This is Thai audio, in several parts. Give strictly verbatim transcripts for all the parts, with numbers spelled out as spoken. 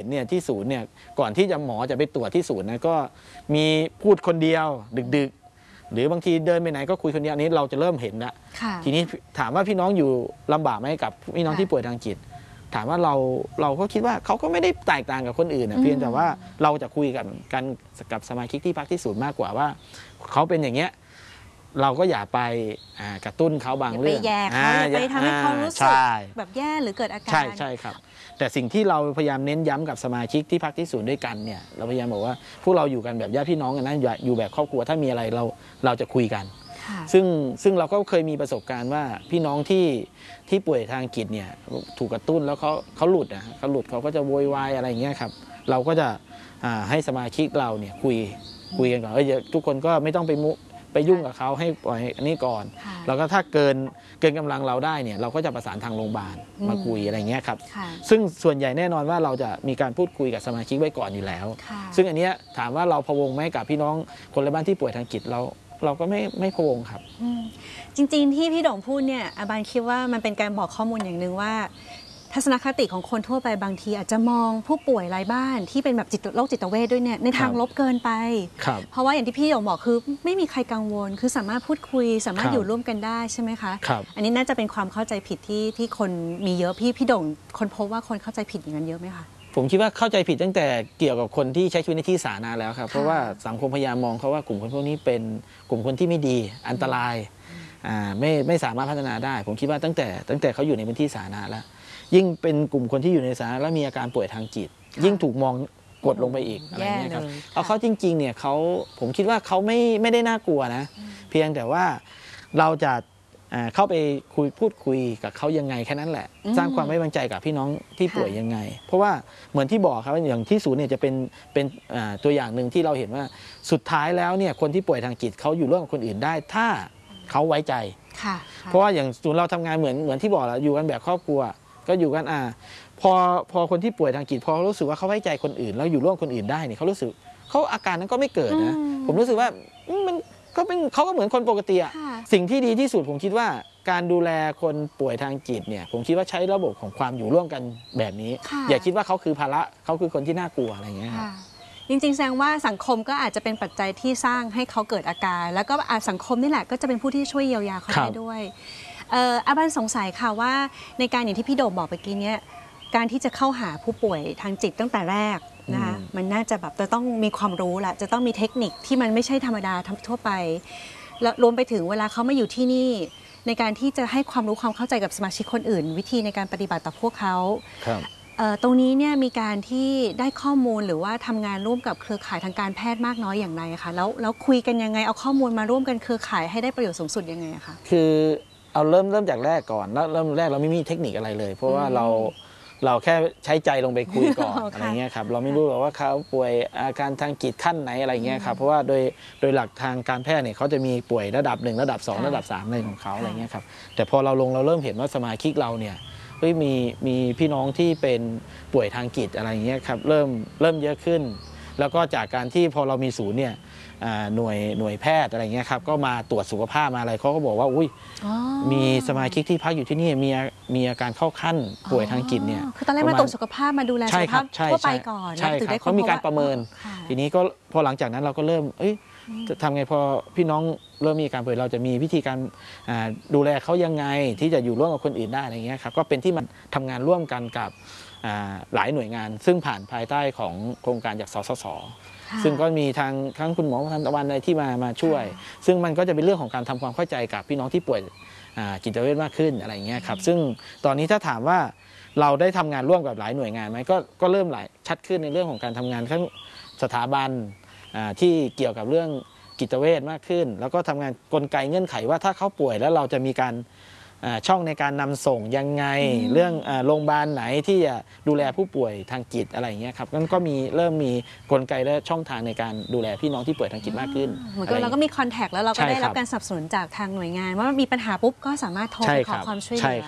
เนี่ยที่ศูนย์เนี่ยก่อนที่จะหมอจะไปตรวจที่ศูนย์นะก็มีพูดคนเดียวดึกๆหรือบางทีเดินไปไหนก็คุยคนเดียวนี้เราจะเริ่มเห็นละทีนี้ถามว่าพี่น้องอยู่ลำบากไหมกับพี่น้องที่ป่วยทางจิตถามว่าเราเราก็คิดว่าเขาก็ไม่ได้แตกต่างกับคนอื่นนะเพียงแต่ว่าเราจะคุยกันกันกับสมาชิกที่พักที่ศูนย์มากกว่าว่าเขาเป็นอย่างเงี้ยเราก็อย่าไปกระตุ้นเขาบางเรื่องไปแย่เขาไปทำให้เขารู้สึกแบบแย่หรือเกิดอาการใช่ใช่ครับแต่สิ่งที่เราพยายามเน้นย้ำกับสมาชิกที่พักที่ศูนย์ด้วยกันเนี่ยเราพยายามบอกว่าพวกเราอยู่กันแบบญาติพี่น้องกันนะอยู่แบบครอบครัวถ้ามีอะไรเราเราจะคุยกันซึ่งซึ่งเราก็เคยมีประสบการณ์ว่าพี่น้องที่ที่ป่วยทางจิตเนี่ยถูกกระตุ้นแล้วเขาเขาหลุดนะเขาหลุดเขาก็จะโวยวายอะไรอย่างเงี้ยครับเราก็จะให้สมาชิกเราเนี่ยคุยคุยกันก่อนเออทุกคนก็ไม่ต้องไปมุไปยุ่งกับเขาให้ปล่อยอันนี้ก่อนแล้วก็ถ้าเกินเกินกำลังเราได้เนี่ยเราก็จะประสานทางโรงพยาบาลมาคุยอะไรเงี้ยครับซึ่งส่วนใหญ่แน่นอนว่าเราจะมีการพูดคุยกับสมาชิกไว้ก่อนอยู่แล้วซึ่งอันนี้ถามว่าเราพะวงไหมกับพี่น้องคนในบ้านที่ป่วยทางจิตเราเราก็ไม่ไม่พะวงครับจริงๆที่พี่โด่งพูดเนี่ยอาบานคิดว่ามันเป็นการบอกข้อมูลอย่างหนึ่งว่าทัศนคติของคนทั่วไปบางทีอาจจะมองผู้ป่วยรายบ้านที่เป็นแบบจิตโรคจิตเวชด้วยเนี่ยในทางลบเกินไปเพราะว่าอย่างที่พี่โด่งบอกคือไม่มีใครกังวลคือสามารถพูดคุยสามารถอยู่ร่วมกันได้ใช่ไหมคะอันนี้น่าจะเป็นความเข้าใจผิดที่ที่คนมีเยอะพี่พี่โด่งคนพบว่าคนเข้าใจผิดอย่างนั้นเยอะไหมคะผมคิดว่าเข้าใจผิดตั้งแต่เกี่ยวกับคนที่ใช้ชีวิตในที่สาธารณะแล้วครับเพราะว่าสังคมพยายามมองเขาว่ากลุ่มคนพวกนี้เป็นกลุ่มคนที่ไม่ดีอันตรายไม่ไม่สามารถพัฒนาได้ผมคิดว่าตั้งแต่ตั้งแต่เขาอยู่ในพื้นที่สาธารณะแล้วยิ่งเป็นกลุ่มคนที่อยู่ในสาธารณะแล้วมีอาการป่วยทางจิตยิ่งถูกมองกดลงไปอีกอะไรเงี้ยครับเอาเขาจริงๆเนี่ยเขาผมคิดว่าเขาไม่ไม่ได้น่ากลัวนะเพียงแต่ว่าเราจะเข้าไปคุยพูดคุยกับเขายังไงแค่นั้นแหละสร้างความไว้วางใจกับพี่น้องที่ป่วยยังไงเพราะว่าเหมือนที่บอกครับอย่างที่ศูนย์เนี่ยจะเป็นเป็นตัวอย่างหนึ่งที่เราเห็นว่าสุดท้ายแล้วเนี่ยคนที่ป่วยทางจิตเขาอยู่ร่วมกับคนอื่นได้ถ้าเขาไว้ใจเพราะว่าอย่างศูนย์เราทำงานเหมือนเหมือนที่บอกแล้วอยู่กันแบบครอบครัวก็อยู่กันอ่าพอพอคนที่ป่วยทางจิตพอรู้สึกว่าเขาไว้ใจคนอื่นแล้วอยู่ร่วมคนอื่นได้เนี่ยเขารู้สึกเขาอาการนั้นก็ไม่เกิดนะผมรู้สึกว่ามันก็เป็นเขาก็เหมือนคนปกติอะสิ่งที่ดีที่สุดผมคิดว่าการดูแลคนป่วยทางจิตเนี่ยผมคิดว่าใช้ระบบของความอยู่ร่วมกันแบบนี้อย่าคิดว่าเขาคือภาระเขาคือคนที่น่ากลัวอะไรอย่างเงี้ยจริงๆแสดงว่าสังคมก็อาจจะเป็นปัจจัยที่สร้างให้เขาเกิดอาการแล้วก็สังคมนี่แหละก็จะเป็นผู้ที่ช่วยเยียวยาเขาได้ด้วยอาบันสงสัยค่ะว่าในการอย่างที่พี่โดมบอกเมื่อกี้เนี่ยการที่จะเข้าหาผู้ป่วยทางจิตตั้งแต่แรกนะคะมันน่าจะแบบจะต้องมีความรู้แหละจะต้องมีเทคนิคที่มันไม่ใช่ธรรมดาทั่วไปแล้วรวมไปถึงเวลาเขามาอยู่ที่นี่ในการที่จะให้ความรู้ความเข้าใจกับสมาชิกคนอื่นวิธีในการปฏิบัติต่อพวกเขาตรงนี้เนี่ยมีการที่ได้ข้อมูลหรือว่าทำงานร่วมกับเครือข่ายทางการแพทย์มากน้อยอย่างไรคะแล้วแล้วคุยกันยังไงเอาข้อมูลมาร่วมกันเครือข่ายให้ได้ประโยชน์สูงสุดยังไงคะคือเอาเริ่มเริ่มจากแรกก่อนแล้วเริ่มแรกเราไม่มีเทคนิคอะไรเลยเพราะว่าเราเราแค่ใช้ใจลงไปคุยก่อน อะไรเงี้ยครับเราไม่รู้หรอกว่าเขาป่วยอาการทางจิตขั้นไหนอะไรเงี้ยครับเพราะว่าโดยโดยหลักทางการแพทย์เนี่ยเขาจะมีป่วยระดับหนึ่งระดับสองระดับสามอะไรของเขาอะไรเงี้ยครับแต่พอเราลงเราเริ่มเห็นว่าสมาชิกเราเนี่ยเฮ้ยมีมีพี่น้องที่เป็นป่วยทางจิตอะไรเงี้ยครับเริ่มเริ่มเยอะขึ้นแล้วก็จากการที่พอเรามีศูนย์เนี่ยหน่วยหน่วยแพทย์อะไรเงี้ยครับก็มาตรวจสุขภาพมาอะไรเขาก็บอกว่าอุ้ยมีสมาชิกที่พักอยู่ที่นี่มีมีอาการเข้าขั้นป่วยทางจิตเนี่ยคือตอนแรกมาตรวจสุขภาพมาดูแลสุขภาพทั่วไปก่อนใช่ครับเขามีการประเมินทีนี้ก็พอหลังจากนั้นเราก็เริ่มเอ้ยจะทำไงพอพี่น้องเริ่มมีอาการป่วยเราจะมีวิธีการดูแลเขายังไงที่จะอยู่ร่วมกับคนอื่นได้อะไรเงี้ยครับก็เป็นที่มันทำงานร่วมกันกับหลายหน่วยงานซึ่งผ่านภายใต้ของโครงการจากสสสซึ่งก็มีทางทั้งคุณหมอทันตะวันอะไรที่มามาช่วยซึ่งมันก็จะเป็นเรื่องของการทำความเข้าใจกับพี่น้องที่ป่วยจิตเวชมากขึ้นอะไรเงี้ยครับซึ่งตอนนี้ถ้าถามว่าเราได้ทำงานร่วมกับหลายหน่วยงานไหมก็ก็เริ่มหลายชัดขึ้นในเรื่องของการทำงานทั้งสถาบันที่เกี่ยวกับเรื่องจิตเวชมากขึ้นแล้วก็ทำงานกลไกเงื่อนไขว่าถ้าเขาป่วยแล้วเราจะมีการช่องในการนำส่งยังไงเรื่องโรงพยาบาลไหนที่จะดูแลผู้ป่วยทางจิตอะไรอย่างเงี้ยครับนั่นก็มีเริ่มมีกลไกและช่องทางในการดูแลพี่น้องที่ป่วยทางจิตมากขึ้นเหมือนกับเราก็มีคอนแทคแล้วเราก็ได้รับการสนับสนุนจากทางหน่วยงานว่ามีปัญหาปุ๊บก็สามารถโทรไปขอความช่วยเหลือ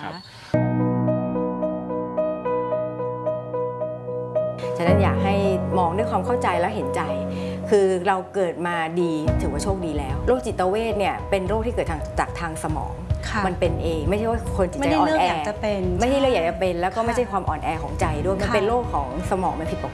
ฉะนั้นอยากให้มองด้วยความเข้าใจและเห็นใจคือเราเกิดมาดีถือว่าโชคดีแล้วโรคจิตเวชเนี่ยเป็นโรคที่เกิดจากทางสมองมันเป็นเองไม่ใช่ว่าคนจิตใจอ่อนแอไม่ใช่เรื่องอยากจะเป็นแล้วก็ไม่ใช่ความอ่อนแอของใจด้วยมันเป็นโรคของสมองมันผิดปกติ